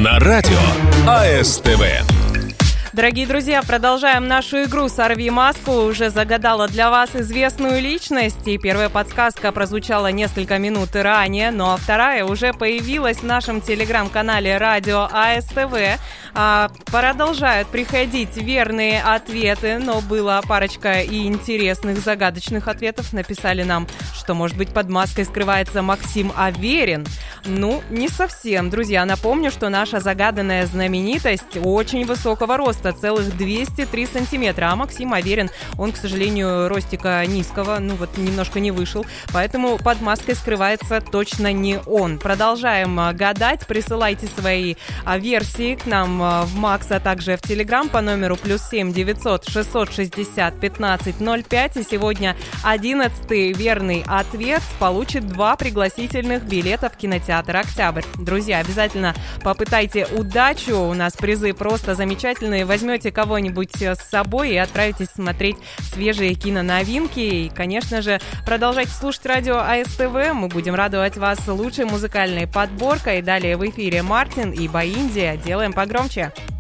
на радио АСТВ. Дорогие друзья, продолжаем нашу игру «Сорви маску». Уже загадала для вас известную личность, и первая подсказка прозвучала несколько минут ранее, ну а вторая уже появилась в нашем телеграм-канале «Радио АСТВ». Продолжают приходить верные ответы, но была парочка и интересных загадочных ответов. Написали нам, что, может быть, под маской скрывается Максим Аверин. Ну, не совсем, друзья. Напомню, что наша загаданная знаменитость очень высокого роста, целых 203 сантиметра. А Максим Аверин, он, к сожалению, ростика низкого, немножко не вышел. Поэтому под маской скрывается точно не он. Продолжаем гадать. Присылайте свои версии к нам в Макс, а также в Телеграм по номеру +7 900 660 1505. И сегодня 11-й верный ответ получит 2 пригласительных билета в кинотеатр «Октябрь». Друзья, обязательно попытайте удачу. У нас призы просто замечательные. Возьмете кого-нибудь с собой и отправитесь смотреть свежие киноновинки. И, конечно же, продолжайте слушать радио АСТВ. Мы будем радовать вас лучшей музыкальной подборкой. Далее в эфире Мартин и Боиндия. Делаем погромче.